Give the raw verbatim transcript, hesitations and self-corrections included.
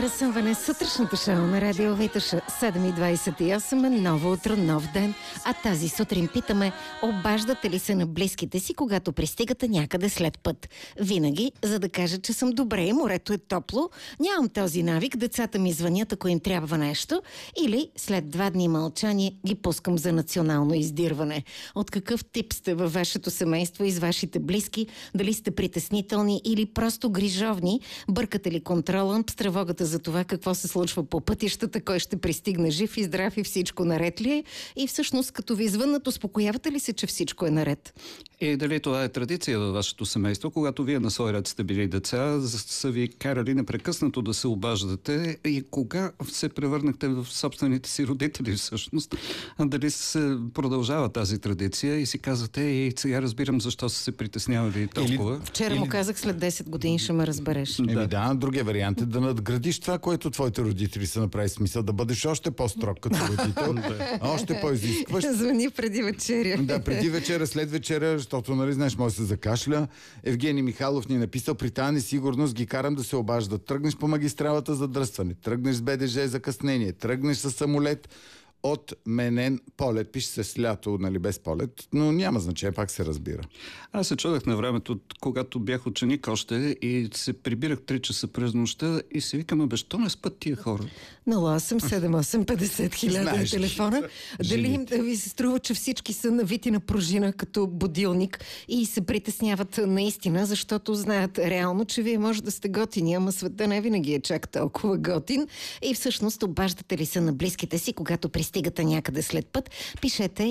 Разсъмване сутрешното шоу на Радио Витоша. седем и двадесет и осем, ново утро, нов ден. А тази сутрин питаме, обаждате ли се на близките си, когато пристигате някъде след път? Винаги, за да кажа, че съм добре и морето е топло, нямам този навик, децата ми звънят, ако им трябва нещо, или след два дни мълчание ги пускам за национално издирване. От какъв тип сте във вашето семейство и с вашите близки? Дали сте притеснителни или просто грижовни? Бъркате ли контрола с тревогата за това какво се случва по пътищата, кой ще пристигне жив и здрав и всичко наред ли е? И всъщност, като ви звъннат, успокоявате ли се, че всичко е наред? И дали това е традиция във вашето семейство, когато вие на свой ред сте били деца, са ви карали непрекъснато да се обаждате, и кога се превърнахте в собствените си родители всъщност? А дали се продължава тази традиция и си казвате, и сега разбирам защо са се притеснявали толкова? Или, вчера или... му казах, след десет години ще ме разбереш. Еми да, да, другия вариант е да надградиш това, което твоите родители са направили, смисъл да бъдеш още по-строг като родител, още по-изискващ. Звъни преди вечеря. Да, преди вечера, след вечера, защото, нали, знаеш, може да се закашля. Евгений Михайлов ни е написал: при тази несигурност ги карам да се обаждат. Тръгнеш по магистралата за дръстване, тръгнеш с БДЖ закъснение, тръгнеш с самолет, отменен полет. Пише се с лято, нали, без полет, но няма значение, пак се разбира. Аз се чудах на времето, когато бях ученик още и се прибирах три часа през нощта и си викам, бе, що не спят тия хора? нула осем седем осем петдесет хиляда е телефона. Дали им да ви се струва, че всички са навити на пружина като будилник и се притесняват наистина, защото знаят реално, че вие може да сте готини, ама света не винаги е чак толкова готин. И всъщност обаждате ли се на близките си, когато пристигате някъде след път? Пишете